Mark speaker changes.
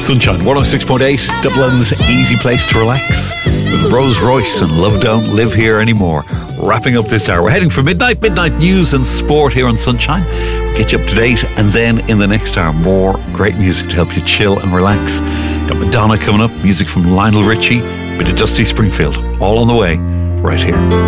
Speaker 1: Sunshine 106.8, Dublin's easy place to relax, with Rose Royce and Love Don't Live Here Anymore. Wrapping up this hour. We're heading for midnight news and sport here on Sunshine. We'll get you up to date, and then in the next hour, more great music to help you chill and relax. Got Madonna coming up, music from Lionel Richie, bit of Dusty Springfield, all on the way, right here.